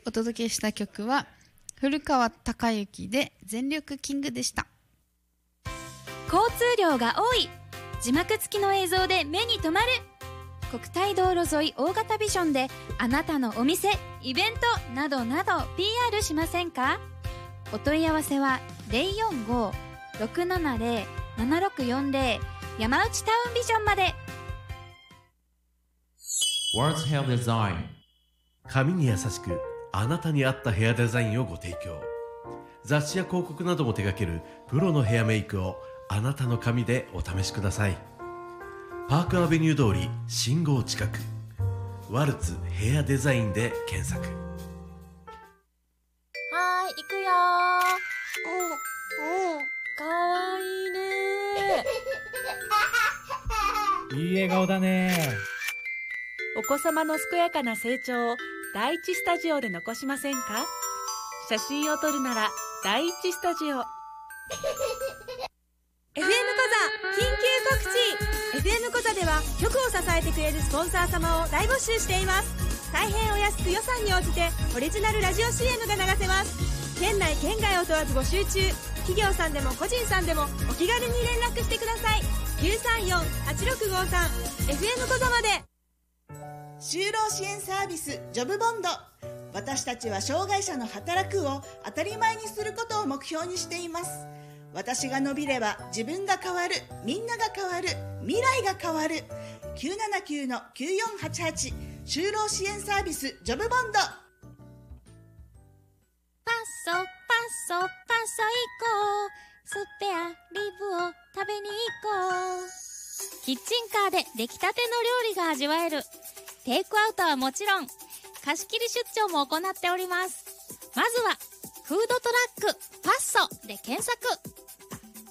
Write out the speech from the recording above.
お届けした曲は古川孝之で全力キングでした。 交通量が多い、字幕付きの映像で目に留まる、国体道路沿い大型ビジョンであなたのお店、イベントなどなど PR しませんか？お問い合わせは 045-670-7640 山内タウンビジョンまで。 Words Hair Design、 髪に優しくあなたに合ったヘアデザインをご提供。雑誌や広告なども手掛けるプロのヘアメイクをあなたの髪でお試しください。パークアベニュー通り信号近く、ワルツヘアデザインで検索。 はーい、行くよー。かわいいねいい笑顔だね。 お子様の健やかな成長を第一スタジオで残しませんか？写真を撮るなら第一スタジオ。 FM コザ緊急告知。 FM コザでは局を支えてくれるスポンサー様を大募集しています。大変お安く予算に応じてオリジナルラジオ CM が流せます。県内県外を問わず募集中。企業さんでも個人さんでもお気軽に連絡してください。 934-8653 FM コザまで。 就労支援サービスジョブボンド。私たちは障害者の働くを当たり前にすることを目標にしています。私が伸びれば自分が変わる、みんなが変わる、未来が変わる。 979-9488 就労支援サービスジョブボンド。 パッソパッソパッソ行こう、スペアリブを食べに行こう。キッチンカーで出来たての料理が味わえる。テイクアウトはもちろん貸し切り出張も行っております。まずはフードトラックパッソで検索。